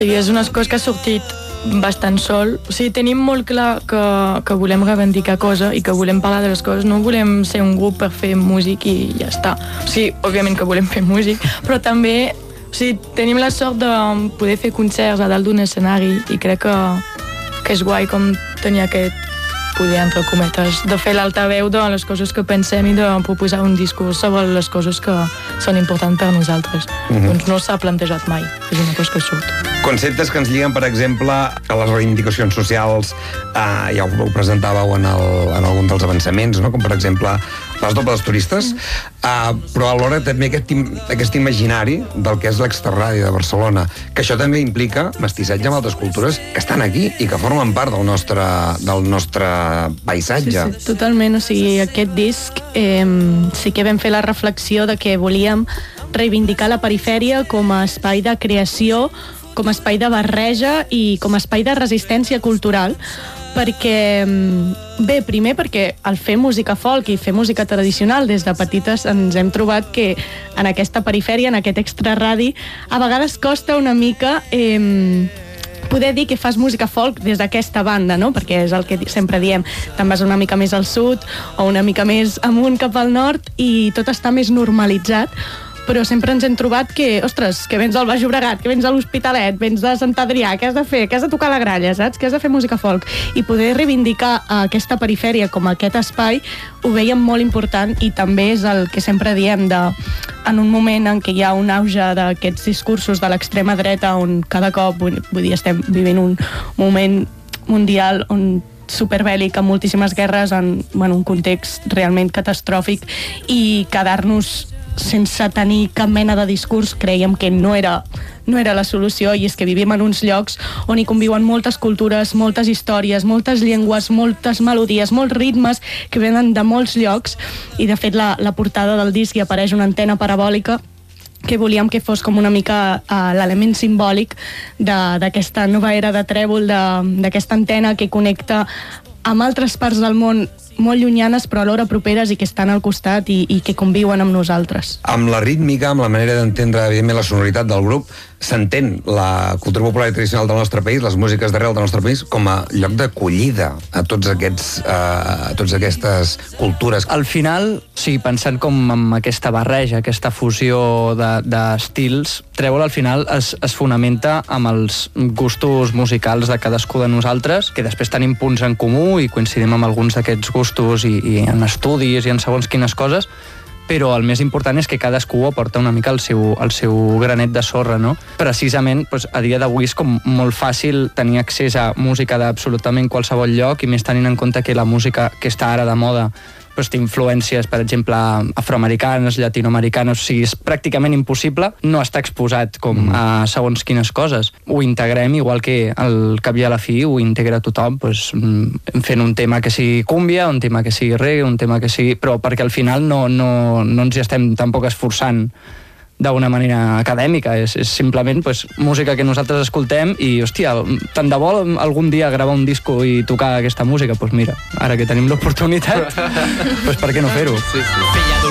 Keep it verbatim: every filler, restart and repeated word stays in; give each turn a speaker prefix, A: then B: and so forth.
A: I és unes coses que ha sortit bastant sol. O sigui, tenim molt clar que, que volem reivindicar coses i que volem parlar de les coses. No volem ser un grup per fer músic i ja està. O sigui, òbviament que volem fer músic, però també, o sigui, tenim la sort de poder fer concerts a dalt d'un escenari i crec que, que és guai com tenir aquest poder, entre cometes, de fer l'altaveu de les coses que pensem i de proposar un discurs sobre les coses que són importants per a nosaltres. Mm-hmm. Doncs no s'ha plantejat mai, és una cosa que surt.
B: Conceptes que ens lliguen, per exemple, a les reivindicacions socials, eh, ja ho presentàveu en, el, en algun dels avançaments, no? Com per exemple les dobles turistes, mm. eh, però alhora també aquest, aquest imaginari del que és l'Extraradi de Barcelona, que això també implica mestissatge amb altres cultures que estan aquí i que formen part del nostre, del nostre paisatge.
A: Sí, sí, totalment. O sigui, aquest disc eh, sí que vam fer la reflexió de que volíem reivindicar la perifèria com a espai de creació, com a espai de barreja i com a espai de resistència cultural, perquè, bé, primer perquè al fer música folk i fer música tradicional des de petites ens hem trobat que en aquesta perifèria, en aquest extraradi, a vegades costa una mica eh, poder dir que fas música folk des d'aquesta banda, no? Perquè és el que sempre diem, te'n vas una mica més al sud o una mica més amunt cap al nord i tot està més normalitzat, però sempre ens hem trobat que, ostres, que vens al Baix Llobregat, que vens a l'Hospitalet, vens de Sant Adrià, què has de fer? Què has de tocar la gralla, saps? Que has de fer música folk. I poder reivindicar aquesta perifèria com aquest espai ho veiem molt important i també és el que sempre diem de, en un moment en què hi ha un auge d'aquests discursos de l'extrema dreta on cada cop, vull dir, estem vivint un moment mundial on superbèl·lic, amb moltíssimes guerres, en bueno, un context realment catastròfic, i quedar-nos sense tenir cap mena de discurs creiem que no era, no era la solució, i és que vivim en uns llocs on hi conviuen moltes cultures, moltes històries, moltes llengües, moltes melodies, molts ritmes que venen de molts llocs, i de fet la, la portada del disc hi apareix una antena parabòlica que volíem que fos com una mica uh, l'element simbòlic d'aquesta nova era de trèvol, d'aquesta antena que connecta amb altres parts del món molt llunyanes però alhora properes i que estan al costat i, i que conviuen amb nosaltres.
B: Amb la rítmica, amb la manera d'entendre evidentment la sonoritat del grup, s'entén la cultura popular i tradicional del nostre país, les músiques d'arrel del nostre país, com a lloc d'acollida a tots aquests uh, a totes aquestes cultures.
C: Al final, sí, pensant com amb aquesta barreja, aquesta fusió d'estils, de, Trèvol al final es, es fonamenta amb els gustos musicals de cadascú de nosaltres, que després tenim punts en comú i coincidim amb alguns d'aquests gustos i, i en estudis i en segons quines coses, però el més important és que cadascú aporta una mica el seu, el seu granet de sorra, no? Precisament, doncs, a dia d'avui és com molt fàcil tenir accés a música d'absolutament qualsevol lloc, i més tenint en compte que la música que està ara de moda doncs té influències, per exemple, afroamericanes, llatinoamericanes, o sigui, és pràcticament impossible no estar exposat com a segons quines coses. Ho integrem, igual que al cap i a la fi ho integra tothom, doncs, fent un tema que sigui cúmbia, un tema que sigui reggae, un tema que sigui... però perquè al final no, no, no ens hi estem tampoc esforçant d'una manera acadèmica, és, és simplement pues, música que nosaltres escoltem i, hòstia, tant de bo algun dia gravar un disco i tocar aquesta música, doncs pues mira, ara que tenim l'oportunitat, pues per què no fer-ho?
D: Sí, sí.